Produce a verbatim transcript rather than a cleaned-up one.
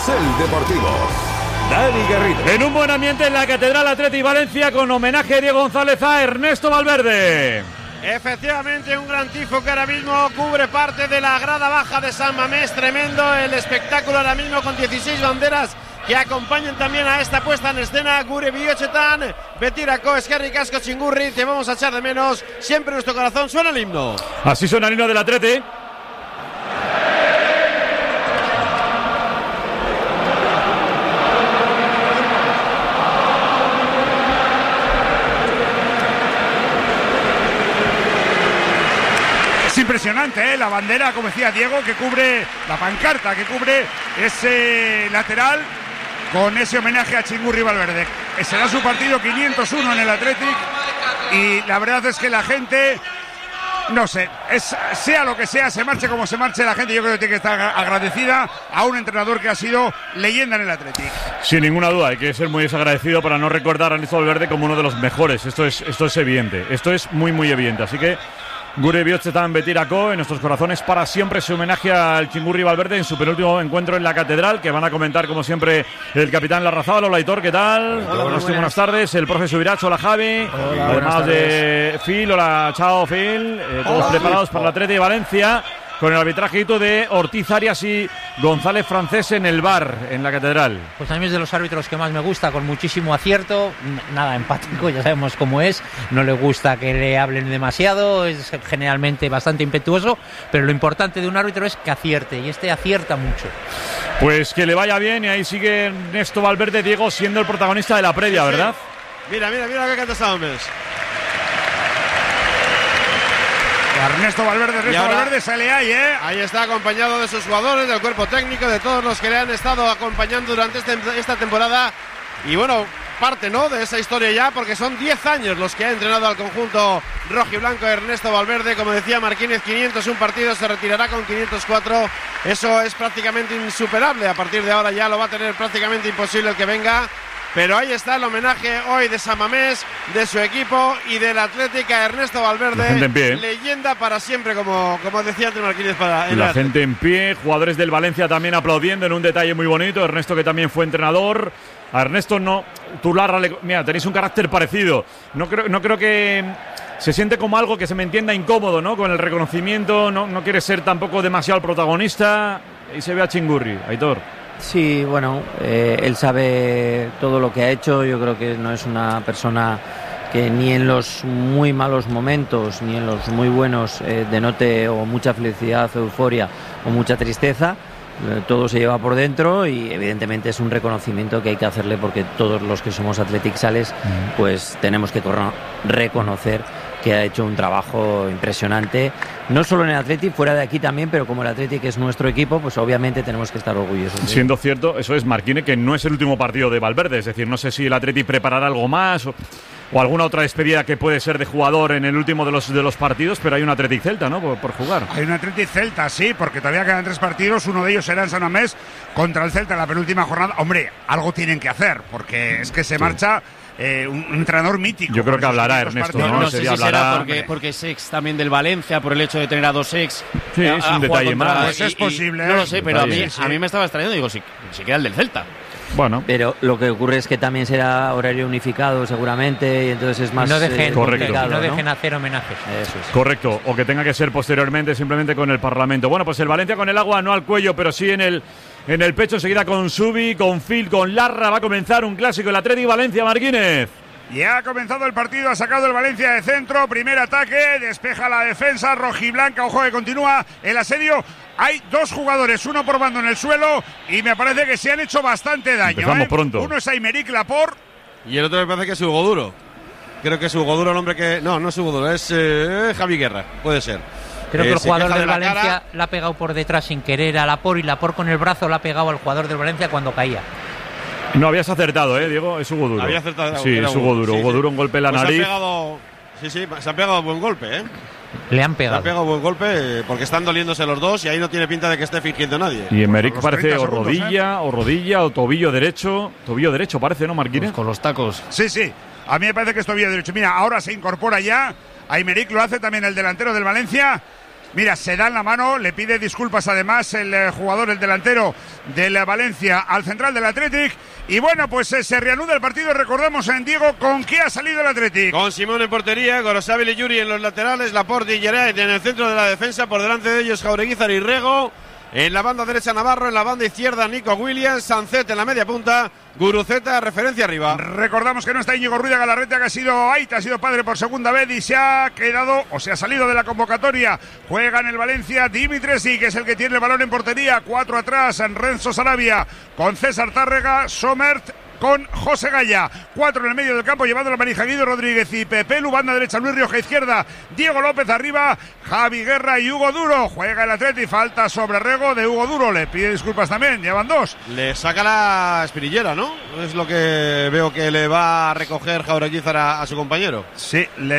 Carrusel Deportivo. Dani Garrido. En un buen ambiente en la Catedral Athletic Valencia, con homenaje a Diego González a Ernesto Valverde. Efectivamente, un gran tifo que ahora mismo cubre parte de la grada baja de San Mamés. Tremendo el espectáculo ahora mismo, con dieciséis banderas que acompañan también a esta puesta en escena. Gure Bihotzetan, Betirako, Eskerrik Asko Txingurri, te vamos a echar de menos. Siempre en nuestro corazón suena el himno. Así suena el himno del Atleti. Es impresionante, ¿eh? La bandera, como decía Diego, que cubre la pancarta, que cubre ese lateral con ese homenaje a Txingurri Valverde. Será su partido quinientos uno en el Athletic y la verdad es que la gente, no sé, es, sea lo que sea, se marche como se marche, la gente yo creo que tiene que estar agradecida a un entrenador que ha sido leyenda en el Athletic. Sin ninguna duda, hay que ser muy desagradecido para no recordar a Ernesto Valverde como uno de los mejores. Esto es, esto es evidente, esto es muy muy evidente, así que Gure Bihotzetan Betirako, en nuestros corazones para siempre ese homenaje al Txingurri Valverde en su penúltimo encuentro en la Catedral, que van a comentar como siempre el capitán Larrazábal. Hola Aitor, ¿qué tal? Hola, buenas. buenas tardes. El profe Subirach, hola Javi. Hola, además de Phil, hola, chao Phil. Eh, todos hola, preparados sí. para el Athletic de Valencia, con el arbitrajito de Ortiz Arias y González Francés en el V A R, en la Catedral. Pues a mí es de los árbitros que más me gusta, con muchísimo acierto, nada empático, ya sabemos cómo es, no le gusta que le hablen demasiado, es generalmente bastante impetuoso, pero lo importante de un árbitro es que acierte, y este acierta mucho. Pues que le vaya bien, y ahí sigue Ernesto Valverde, Diego, siendo el protagonista de la previa, sí, ¿verdad? Sí. Mira, mira, mira lo que canta Sánchez. Ernesto Valverde, Ernesto ahora, Valverde sale ahí, ¿eh? Ahí está, acompañado de sus jugadores, del cuerpo técnico, de todos los que le han estado acompañando durante este, esta temporada. Y bueno, parte, ¿no?, de esa historia ya, porque son diez años los que ha entrenado al conjunto rojiblanco Ernesto Valverde. Como decía Marquínez, quinientos un partidos, se retirará con quinientos cuatro. Eso es prácticamente insuperable. A partir de ahora ya lo va a tener prácticamente imposible el que venga. Pero ahí está el homenaje hoy de San Mamés, de su equipo y del Atlético a Ernesto Valverde. La gente en pie, ¿eh? Leyenda para siempre, como, como decía antes Marquínez. Para la gente en pie, jugadores del Valencia también aplaudiendo en un detalle muy bonito. Ernesto, que también fue entrenador. A Ernesto no, tú Larra, le, mira, tenéis un carácter parecido. No creo, no creo que se siente como algo que se me entienda incómodo, ¿no? Con el reconocimiento, no, no quiere ser tampoco demasiado el protagonista. Y se ve a Txingurri, Aitor. Sí, bueno, eh, él sabe todo lo que ha hecho. Yo creo que no es una persona que ni en los muy malos momentos ni en los muy buenos eh, denote o mucha felicidad o euforia o mucha tristeza. Eh, todo se lleva por dentro y evidentemente es un reconocimiento que hay que hacerle, porque todos los que somos Athletic Sales pues tenemos que reconocer que ha hecho un trabajo impresionante, no solo en el Athletic, fuera de aquí también, pero como el Athletic es nuestro equipo, pues obviamente tenemos que estar orgullosos. Siendo cierto, eso es, Marquine, que no es el último partido de Valverde, es decir, no sé si el Athletic preparará algo más o, o alguna otra despedida que puede ser de jugador en el último de los, de los partidos, pero hay un Athletic Celta, ¿no?, por, por jugar. Hay un Athletic Celta, sí, porque todavía quedan tres partidos, uno de ellos será en San Mamés contra el Celta en la penúltima jornada. Hombre, algo tienen que hacer, porque es que se sí. marcha... Eh, un, un entrenador mítico. Yo creo que hablará Ernesto, ¿no? No, no sé si hablará... será porque, porque es ex también del Valencia, por el hecho de tener a dos ex. Sí, a, es un detalle más. Pues es posible. Y, no lo sé, pero a mí, sí. a mí me estaba extrañando. Digo, si, si queda el del Celta. Bueno. Pero lo que ocurre es que también será horario unificado seguramente, y entonces es más no dejen, eh, complicado, no ¿no? dejen hacer homenajes. Eso es. Correcto, o que tenga que ser posteriormente simplemente con el Parlamento. Bueno, pues el Valencia con el agua no al cuello, pero sí en el en el pecho, seguida con Subi, con Phil, con Larra. Va a comenzar un clásico, el Athletic Valencia, Marquínez. Ya ha comenzado el partido, ha sacado el Valencia de centro, primer ataque, despeja la defensa rojiblanca, ojo que continúa el asedio. Hay dos jugadores, uno por bando en el suelo, y me parece que se han hecho bastante daño. Empezamos ¿eh? pronto. Uno es Aymeric Laporte. Y el otro me parece que es Hugo Duro. Creo que es Hugo Duro el hombre que... No, no es Hugo Duro, es eh, Javi Guerra, puede ser. Creo eh, que el jugador del de la Valencia cara. la ha pegado por detrás sin querer a Laporte, y Laporte con el brazo la ha pegado al jugador del Valencia cuando caía. No habías acertado, ¿eh, Diego? Es Hugo Duro. Había acertado. Sí, es Hugo Duro. Sí, Hugo sí. Duro, un golpe en la pues nariz. Se ha pegado, sí, sí, se ha pegado buen golpe, ¿eh? Le han Se pegado. ha pegado buen golpe porque están doliéndose los dos y ahí no tiene pinta de que esté fingiendo nadie. Y Aymeric Los parece o treinta segundos, rodilla, ¿eh? o rodilla, o tobillo derecho. Tobillo derecho parece, ¿no, Marquínez? Pues con los tacos. Sí, sí, a mí me parece que es tobillo derecho. Mira, ahora se incorpora ya Aymeric, lo hace también el delantero del Valencia. Mira, se dan la mano, le pide disculpas además el eh, jugador, el delantero del eh, Valencia al central del Athletic. Y bueno, pues eh, se reanuda el partido. Recordamos en Diego con qué ha salido el Athletic. Con Simón en portería, Gorosabel y Yuri en los laterales, Laporte y Geray en el centro de la defensa, por delante de ellos Jaureguizar y Rego. En la banda derecha Navarro, en la banda izquierda Nico Williams, Sancet en la media punta, Guruceta, referencia arriba. Recordamos que no está Íñigo Ruiz de Galarreta, que ha sido Aita, ha sido padre por segunda vez y se ha quedado, o se ha salido de la convocatoria. Juega en el Valencia Dimitresi, que es el que tiene el balón en portería. Cuatro atrás, en Renzo Sarabia, con César Tárrega, Somert, con José Gaya. Cuatro en el medio del campo, llevando la manija Guido Rodríguez y Pepelu. Banda derecha Luis Rioja, izquierda Diego López, arriba Javi Guerra y Hugo Duro. Juega el Atleti, falta sobre Rego de Hugo Duro. Le pide disculpas también, llevan dos. Le saca la espinillera, ¿no? Es lo que veo que le va a recoger Jaureguizar a, a su compañero. Sí, le